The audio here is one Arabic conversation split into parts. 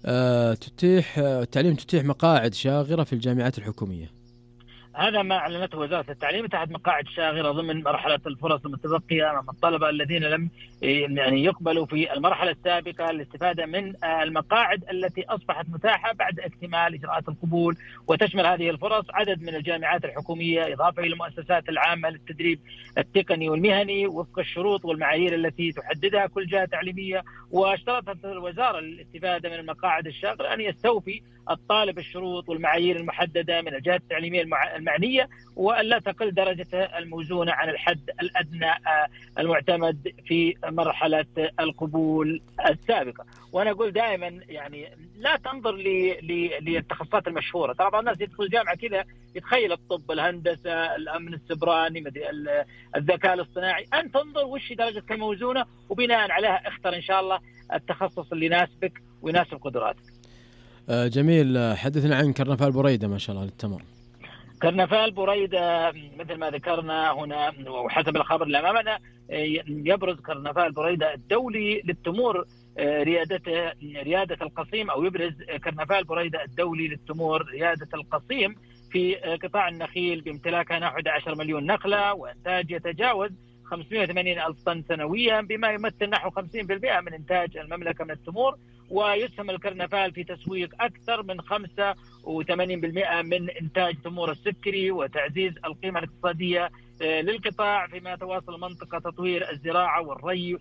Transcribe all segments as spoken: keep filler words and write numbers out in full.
آه تتيح آه التعليم تتيح مقاعد شاغرة في الجامعات الحكومية. هذا ما أعلنته وزارة التعليم تحت مقاعد شاغرة ضمن مرحلة الفرص المتبقية أمام الطلبة الذين لم يعني يقبلوا في المرحلة السابقة للاستفادة من المقاعد التي أصبحت متاحة بعد اكتمال إجراءات القبول. وتشمل هذه الفرص عدد من الجامعات الحكومية إضافة إلى المؤسسات العامة للتدريب التقني والمهني وفق الشروط والمعايير التي تحددها كل جهة تعليمية. واشترطت الوزارة للاستفادة من المقاعد الشاغرة أن يستوفي الطالب الشروط والمعايير المحددة من الجهات التعليمية المعنية، وأن لا تقل درجته الموزونة عن الحد الأدنى المعتمد في مرحلة القبول السابقة. وأنا أقول دائما يعني لا تنظر للتخصصات المشهورة. ترى بعض الناس يدخل الجامعة كذا يتخيل الطب، الهندسة، الأمن السبراني، الذكاء الاصطناعي. أن تنظر وش درجتك الموزونة وبناء عليها اختر إن شاء الله التخصص اللي يناسبك ويناسب قدراتك. آه جميل. حدثنا عن كرنفال بريدة ما شاء الله للتمر. كرنفال بريدة مثل ما ذكرنا هنا وحسب الخبر اللي أمامنا يبرز كرنفال بريدة الدولي للتمور ريادته ريادة القصيم، أو يبرز كرنفال بريدة الدولي للتمور ريادة القصيم في قطاع النخيل بامتلاكها نحو أحد عشر مليون نخلة وإنتاج يتجاوز خمسمائة وثمانين ألف طن سنويا، بما يمثل نحو خمسين بالمئة من إنتاج المملكة من التمور. ويسهم الكرنفال في تسويق أكثر من خمسة وثمانين بالمئة من إنتاج تمور السكري وتعزيز القيمة الاقتصادية للقطاع، فيما تواصل المنطقة تطوير الزراعة والري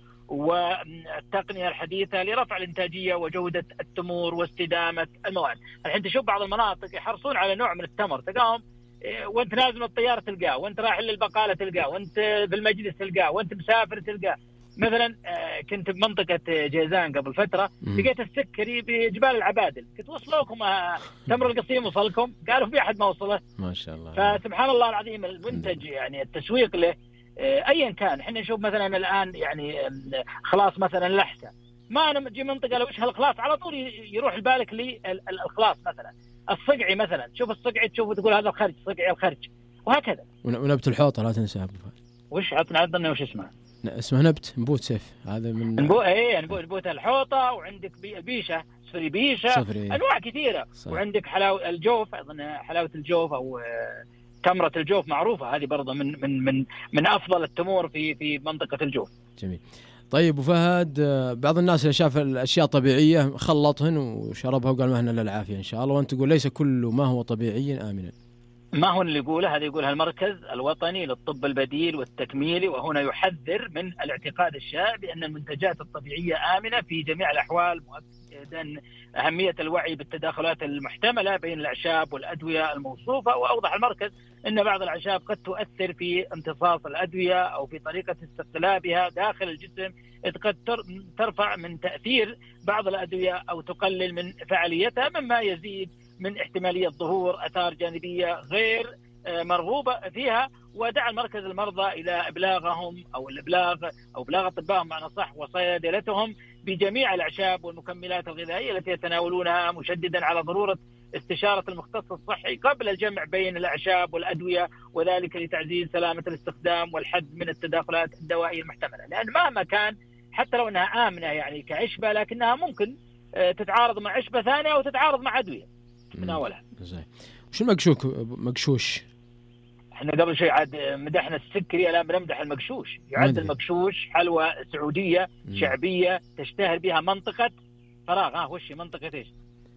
والتقنية الحديثة لرفع الإنتاجية وجودة التمور واستدامة المواد. الحين تشوف بعض المناطق يحرصون على نوع من التمر، تلقاهم وانت نازل من الطيارة تلقاه، وانت رايح للبقالة تلقاه، وانت في المجلس تلقاه، وانت مسافر تلقاه. مثلا كنت بمنطقة جيزان قبل فترة لقيت السكري بجبال العبادل، كنت وصلوكم تمر القصيم وصلكم؟ قالوا في أحد ما وصله. ما شاء الله. فسبحان الله العظيم المنتج يعني التسويق له أيا كان. احنا نشوف مثلا الآن يعني خلاص مثلا لحسة، ما أنا مجي منطقة لو إيش هالخلاص على طول يروح البالك لي الخلاص. مثلا الصقعي مثلا، شوف الصقعي تشوفه تقول هذا الخرج، صقعي الخرج، وهكذا. ونبت الحوطة لا تنسى. وش عطنا عطنا وش اسمه؟ اسمه نبت نبوت سيف. هذا من نبوت ايه نبوت نبوت الحوطة. وعندك بيشة صفري بيشة صفري. انواع كثيرة. صح. وعندك حلاوة الجوف اظن، حلاوة الجوف او تمرة الجوف معروفة، هذه برضه من من من من افضل التمور في في منطقة الجوف. جميل. طيب وفهد، بعض الناس اللي شاف الاشياء طبيعية خلطهن وشربها وقال ما هن الا العافية ان شاء الله، وانت تقول ليس كل ما هو طبيعي آمنا. ما هو اللي يقوله هذا، يقولها المركز الوطني للطب البديل والتكميلي، وهنا يحذر من الاعتقاد الشائع بأن المنتجات الطبيعية آمنة في جميع الأحوال، مؤكدا أهمية الوعي بالتداخلات المحتملة بين الأعشاب والأدوية الموصوفة. وأوضح المركز أن بعض الأعشاب قد تؤثر في امتصاص الأدوية أو في طريقة استقلابها داخل الجسم، إذ قد ترفع من تأثير بعض الأدوية أو تقلل من فعاليتها، مما يزيد من احتمالية ظهور آثار جانبية غير مرغوبة فيها. ودعا المركز المرضى إلى إبلاغهم أو الإبلاغ أو إبلاغ أطبائهم معنى صح وصيادلتهم بجميع الأعشاب والمكملات الغذائية التي يتناولونها، مشددا على ضرورة استشارة المختص الصحي قبل الجمع بين الأعشاب والأدوية، وذلك لتعزيز سلامة الاستخدام والحد من التداخلات الدوائية المحتملة. لأن مهما كان حتى لو أنها آمنة يعني كعشبة، لكنها ممكن تتعارض مع عشبة ثانية أو تتعارض مع أدوية تناولها. زين. وش المقشوك مقشوش؟ احنا قبل شيء عاد مدحنا السكري، الآن بنمدح المقشوش. يعد المقشوش حلوى سعودية مم. شعبية تشتهر بها منطقة فراغ. ها وش منطقة ايش؟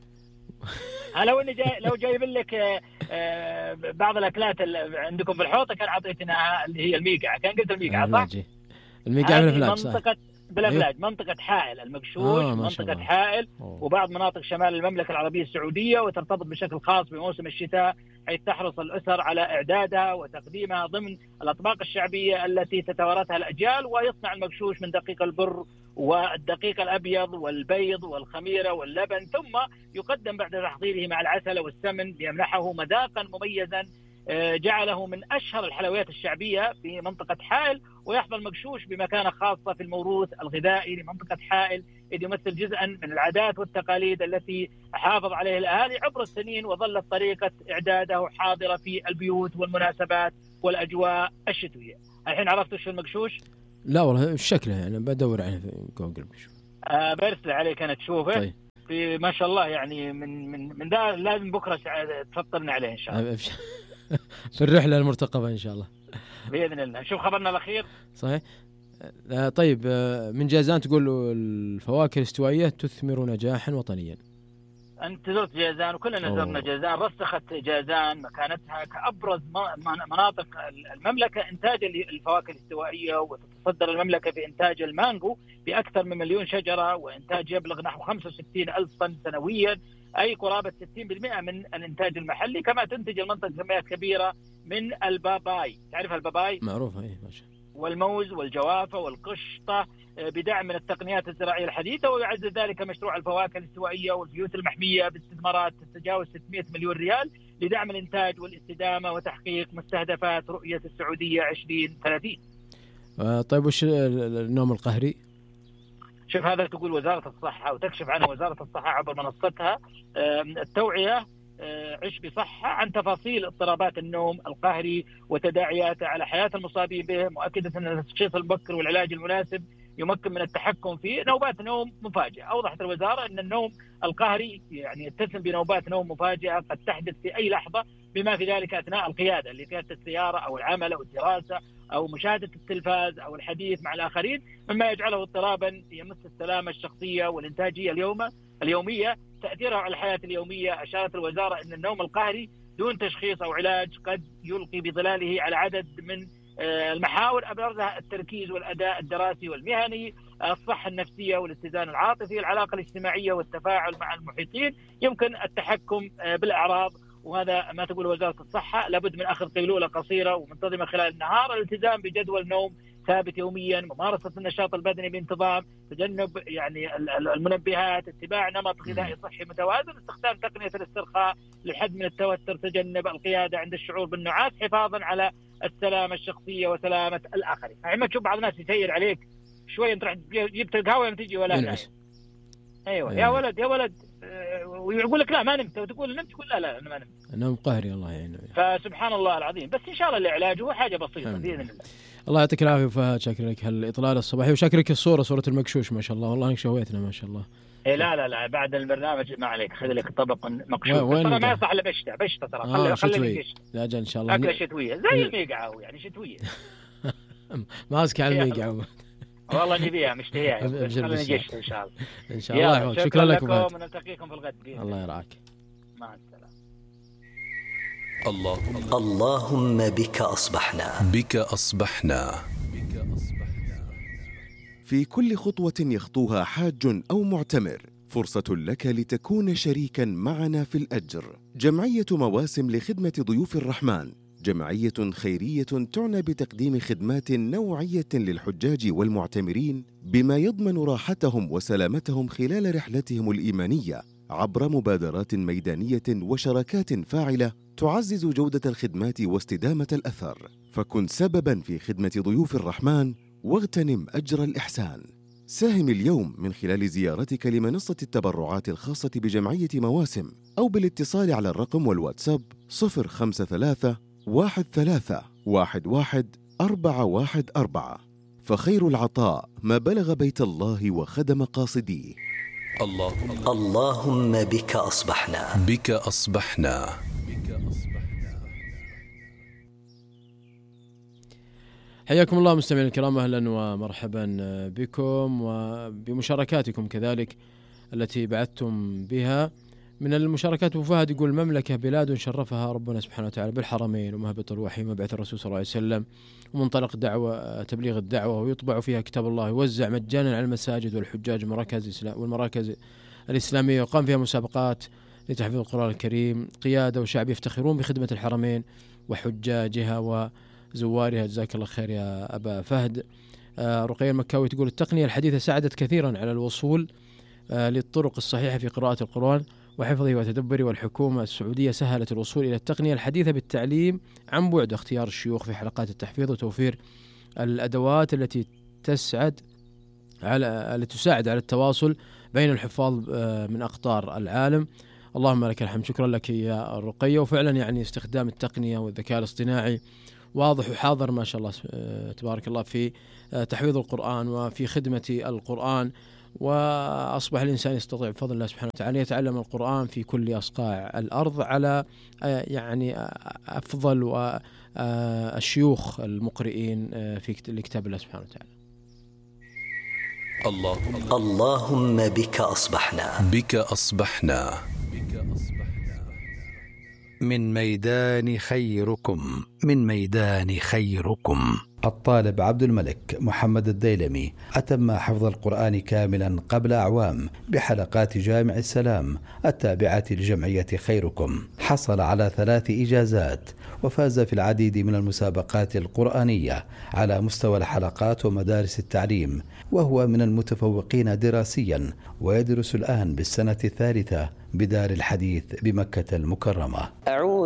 لو اني جاي لو جايب لك بعض الاكلات اللي عندكم في الحوطه كان عطيتنا اللي هي الميقعه، كان قلت الميقعه صح؟ الميقعه بالفلاج منطقة بالافلاج. منطقة حائل المقشوش آه منطقة حائل أوه. وبعض مناطق شمال المملكة العربية السعودية، وترتبط بشكل خاص بموسم الشتاء، حيث تحرص الأسر على إعدادها وتقديمها ضمن الأطباق الشعبية التي تتوارثها الأجيال. ويصنع المقشوش من دقيق البر والدقيق الأبيض والبيض والخميرة واللبن، ثم يقدم بعد تحضيره مع العسل والسمن ليمنحه مذاقا مميزا جعله من أشهر الحلويات الشعبية في منطقة حائل. ويحظى المقشوش بمكانة خاصة في الموروث الغذائي لمنطقة حائل، إذ يمثل جزءا من العادات والتقاليد التي حافظ عليه الأهالي عبر السنين، وظلت طريقة إعداده حاضرة في البيوت والمناسبات والأجواء الشتوية. الحين عرفتوا شو المقشوش؟ لا والله شكله يعني بدور عليه في جوجل بشوف. آه برسل عليك أنا تشوفه. طيب. في ما شاء الله يعني من من من ده لازم بكره تفطرنا عليه ان شاء الله في الرحله المرتقبه ان شاء الله باذن الله. نشوف خبرنا الاخير. صحيح. طيب من جازان تقول الفواكه الاستوائيه تثمر نجاحا وطنيا. أنت زرت جازان وكلنا زرنا جازان. رسخت جازان مكانتها كأبرز مناطق المملكة إنتاج الفواكه الاستوائية، وتتصدر المملكة في إنتاج المانجو بأكثر من مليون شجرة، وإنتاج يبلغ نحو خمسة وستين ألف طن سنويا، أي قرابة ستين بالمئة من الإنتاج المحلي. كما تنتج المنطقة كميات كبيرة من الباباي. تعرف الباباي؟ معروفة إيه ماشي. والموز والجوافة والقشطة بدعم من التقنيات الزراعية الحديثة. ويعزز ذلك مشروع الفواكه الاستوائية والبيوت المحمية باستثمارات تتجاوز ستمئة مليون ريال لدعم الإنتاج والاستدامة وتحقيق مستهدفات رؤية السعودية عشرين ثلاثين. آه طيب وش النوم القهري؟ شوف هذا تقول وزارة الصحة وتكشف عنه وزارة الصحة عبر منصتها التوعية عش بصحة عن تفاصيل اضطرابات النوم القهري وتداعياته على حياة المصابين به، مؤكدة أن التشخيص المبكر والعلاج المناسب يمكن من التحكم في نوبات نوم مفاجئة. أوضحت الوزارة أن النوم القهري يعني يتسم بنوبات نوم مفاجئة قد تحدث في أي لحظة، بما في ذلك أثناء القيادة لقيادة السيارة أو العمل أو الدراسة أو مشاهدة التلفاز أو الحديث مع الآخرين، مما يجعله اضطرابا يمس السلامة الشخصية والإنتاجية اليوم اليومية. تأثيره على الحياة اليومية. أشارت الوزارة أن النوم القهري دون تشخيص أو علاج قد يلقي بظلاله على عدد من المحاور أبرزها التركيز والأداء الدراسي والمهني، الصحة النفسية والاتزان العاطفي، العلاقة الاجتماعية والتفاعل مع المحيطين. يمكن التحكم بالأعراض، وهذا ما تقول وزارة الصحة. لابد من أخذ قيلولة قصيرة ومنتظمة خلال النهار، الالتزام بجدول نوم ثابت يوميا، ممارسة النشاط البدني بانتظام، تجنب يعني المنبهات، اتباع نمط غذائي صحي متوازن، استخدام تقنية الاسترخاء للحد من التوتر، تجنب القيادة عند الشعور بالنعاس حفاظا على السلامة الشخصية وسلامة الآخرين. عندما تشوف بعض الناس يسير عليك شوية تروح جبت القهوة يوم تجي ولا لا. أيوة. أيوة يا ولد يا ولد ويقول لك لا ما نمت، وتقول نمت تقول لا لا أنا ما نمت. نوم قهري الله يعينه. فسبحان الله العظيم. بس إن شاء الله العلاج هو حاجة بسيطة بإذن الله. الله يعطيك العافية فهد، شاكر لك هالإطلال الصباحي وشاكر لك الصورة صورة المكشوش ما شاء الله، والله انك شويتنا ما شاء الله. إيه لا لا لا بعد البرنامج ما عليك خذ لك طبق مكشوف. ترى ما يصح الا بشته بشته ترى خلي آه خلي قشطه. لا اجل ان شاء الله. اكله شتويه زي الميقعه يعني شتويه. ماسك على الميقعه والله نبيها مشتهيها خلينا قشطه ان شاء الله. ان شاء الله يحفظك. شكرا لكم ونلتقيكم في الغد. الله يرعاك. مع السلامه. الله اللهم بك أصبحنا بك أصبحنا في كل خطوة يخطوها حاج أو معتمر فرصة لك لتكون شريكا معنا في الأجر. جمعية مواسم لخدمة ضيوف الرحمن جمعية خيرية تعنى بتقديم خدمات نوعية للحجاج والمعتمرين بما يضمن راحتهم وسلامتهم خلال رحلتهم الإيمانية عبر مبادرات ميدانية وشراكات فاعلة تعزز جودة الخدمات واستدامة الأثر. فكن سبباً في خدمة ضيوف الرحمن واغتنم أجر الإحسان. ساهم اليوم من خلال زيارتك لمنصة التبرعات الخاصة بجمعية مواسم أو بالاتصال على الرقم والواتساب صفر خمسة ثلاثة واحد ثلاثة واحد واحد أربعة واحد أربعة. فخير العطاء ما بلغ بيت الله وخدم قاصديه. الله اللهم بك أصبحنا بك أصبحنا حياكم الله مستمعين الكرام، أهلا ومرحبا بكم وبمشاركاتكم كذلك التي بعثتم بها. من المشاركات أبو فهد يقول المملكة بلاد شرفها ربنا سبحانه وتعالى بالحرمين ومهبط الوحي ومبعث الرسول صلى الله عليه وسلم ومنطلق دعوة تبليغ الدعوة، ويطبع فيها كتاب الله، يوزع مجانا على المساجد والحجاج والمراكز والمراكز الإسلامية، وقام فيها مسابقات لتحفيظ القرآن الكريم. قيادة وشعب يفتخرون بخدمة الحرمين وحجاجها وزوارها. جزاك الله خير يا أبا فهد. آه رقية المكاوي تقول التقنية الحديثة ساعدت كثيرا على الوصول آه للطرق الصحيحة في قراءة القرآن وحفظه وتدبره، والحكومة السعودية سهلت الوصول إلى التقنية الحديثة بالتعليم عن بعد، اختيار الشيوخ في حلقات التحفيظ، وتوفير الأدوات التي تسعد على التي تساعد على التواصل بين الحفاظ من أقطار العالم. اللهم لك الحمد. شكرا لك يا رقية. وفعلا يعني استخدام التقنية والذكاء الاصطناعي واضح وحاضر ما شاء الله تبارك الله في تحفيظ القرآن وفي خدمة القرآن وأصبح الإنسان يستطيع بفضل الله سبحانه وتعالى يتعلم القرآن في كل أصقاع الأرض على يعني أفضل والشيوخ المقرئين في كتاب الله سبحانه وتعالى. اللهم اللهم بك أصبحنا بك أصبحنا من ميدان خيركم من ميدان خيركم الطالب عبد الملك محمد الديلمي أتم حفظ القرآن كاملا قبل أعوام بحلقات جامع السلام التابعة لجمعية خيركم. حصل على ثلاث إجازات وفاز في العديد من المسابقات القرآنية على مستوى الحلقات ومدارس التعليم، وهو من المتفوقين دراسيا ويدرس الآن بالسنة الثالثة بدار الحديث بمكة المكرمة.